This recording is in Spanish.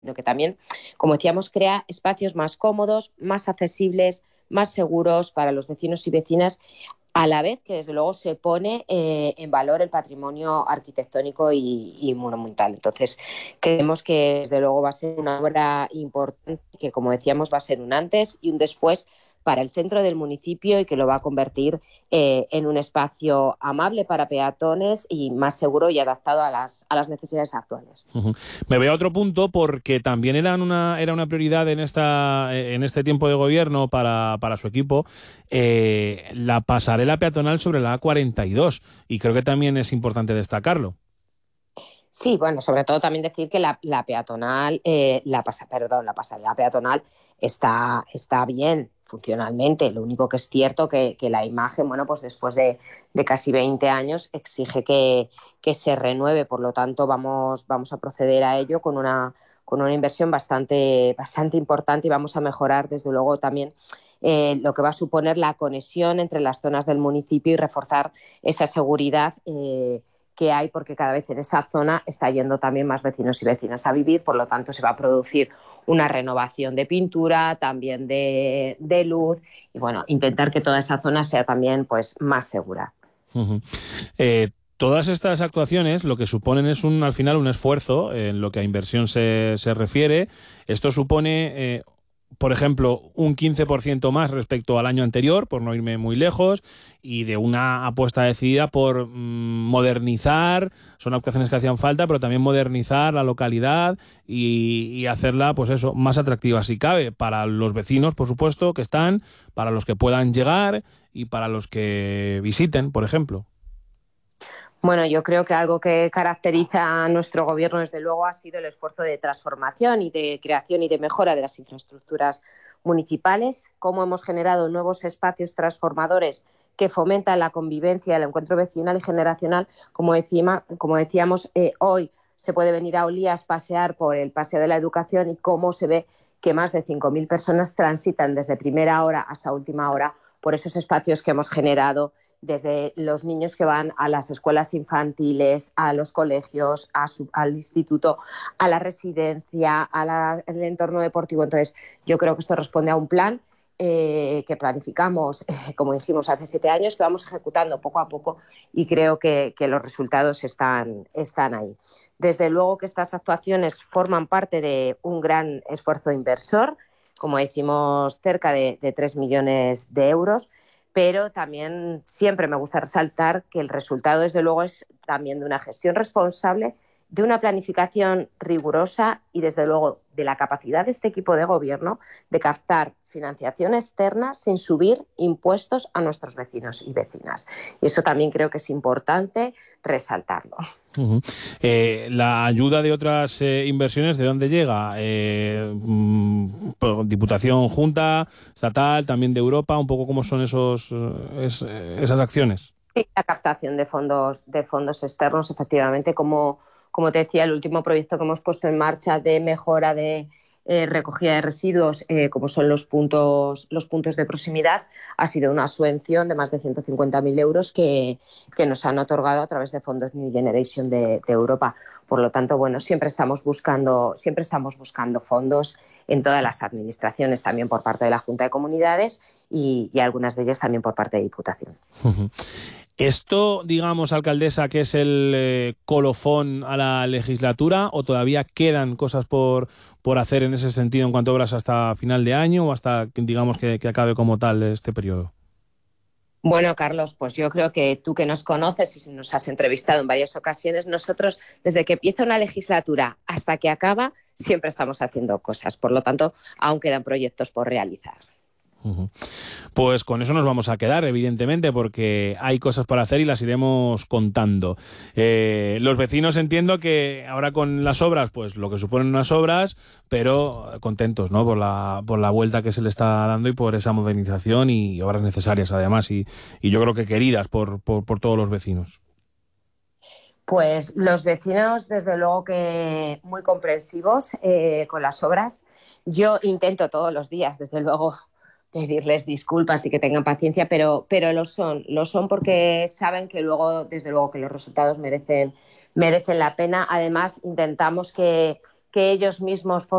sino que también, como decíamos, crea espacios más cómodos, más accesibles, más seguros para los vecinos y vecinas, a la vez que desde luego se pone en valor el patrimonio arquitectónico y monumental. Entonces, creemos que desde luego va a ser una obra importante, que como decíamos va a ser un antes y un después para el centro del municipio y que lo va a convertir en un espacio amable para peatones y más seguro y adaptado a las necesidades actuales. Me voy a otro punto porque también era una prioridad en este tiempo de gobierno para su equipo, la pasarela peatonal sobre la A42, y creo que también es importante destacarlo. Sí, bueno, sobre todo también decir que la peatonal, la pasarela peatonal está bien funcionalmente. Lo único que es cierto que la imagen, bueno, pues después de casi 20 años exige que se renueve. Por lo tanto, vamos a proceder a ello con una inversión bastante importante, y vamos a mejorar desde luego también lo que va a suponer la conexión entre las zonas del municipio y reforzar esa seguridad que hay, porque cada vez en esa zona está yendo también más vecinos y vecinas a vivir. Por lo tanto, se va a producir una renovación de pintura, también de luz, y bueno, intentar que toda esa zona sea también pues más segura. Uh-huh. Todas estas actuaciones lo que suponen es al final un esfuerzo en lo que a inversión se refiere. Esto supone, por ejemplo, un 15% más respecto al año anterior, por no irme muy lejos, y de una apuesta decidida por modernizar. Son actuaciones que hacían falta, pero también modernizar la localidad y hacerla, pues eso, más atractiva si cabe, para los vecinos, por supuesto, que están, para los que puedan llegar y para los que visiten, por ejemplo. Bueno, yo creo que algo que caracteriza a nuestro gobierno, desde luego, ha sido el esfuerzo de transformación y de creación y de mejora de las infraestructuras municipales, cómo hemos generado nuevos espacios transformadores que fomentan la convivencia, el encuentro vecinal y generacional. Como decíamos, hoy se puede venir a Olías, pasear por el Paseo de la Educación, y cómo se ve que más de 5.000 personas transitan desde primera hora hasta última hora por esos espacios que hemos generado, desde los niños que van a las escuelas infantiles, a los colegios, al instituto, a la residencia, al entorno deportivo. Entonces, yo creo que esto responde a un plan que planificamos, como dijimos, hace 7 años, que vamos ejecutando poco a poco, y creo que los resultados están ahí. Desde luego que estas actuaciones forman parte de un gran esfuerzo inversor, como decimos, cerca de 3 millones de euros, pero también siempre me gusta resaltar que el resultado, desde luego, es también de una gestión responsable, de una planificación rigurosa y, desde luego, de la capacidad de este equipo de gobierno de captar financiación externa sin subir impuestos a nuestros vecinos y vecinas. Y eso también creo que es importante resaltarlo. Uh-huh. La ayuda de otras inversiones, ¿de dónde llega? Diputación, Junta, estatal, también de Europa, un poco cómo son esas acciones. Sí, la captación de fondos externos, efectivamente, como te decía, el último proyecto que hemos puesto en marcha de mejora de recogida de residuos, como son los puntos de proximidad, ha sido una subvención de más de 150.000 euros que nos han otorgado a través de fondos New Generation de Europa. Por lo tanto, bueno, siempre estamos buscando fondos en todas las administraciones, también por parte de la Junta de Comunidades y algunas de ellas también por parte de Diputación. Uh-huh. ¿Esto, digamos, alcaldesa, que es el colofón a la legislatura, o todavía quedan cosas por hacer en ese sentido en cuanto a obras hasta final de año o hasta, digamos, que acabe como tal este periodo? Bueno, Carlos, pues yo creo que tú, que nos conoces y nos has entrevistado en varias ocasiones, nosotros, desde que empieza una legislatura hasta que acaba, siempre estamos haciendo cosas. Por lo tanto, aún quedan proyectos por realizar. Uh-huh. Pues con eso nos vamos a quedar, evidentemente, porque hay cosas por hacer y las iremos contando. Los vecinos, entiendo que ahora con las obras, pues lo que suponen unas obras, pero contentos, ¿no? Por la vuelta que se le está dando y por esa modernización y obras necesarias, además, y yo creo que queridas por todos los vecinos. Pues los vecinos, desde luego, que muy comprensivos con las obras. Yo intento todos los días, desde luego, pedirles disculpas y que tengan paciencia, pero lo son porque saben que luego, desde luego, que los resultados merecen la pena. Además, intentamos que que ellos mismos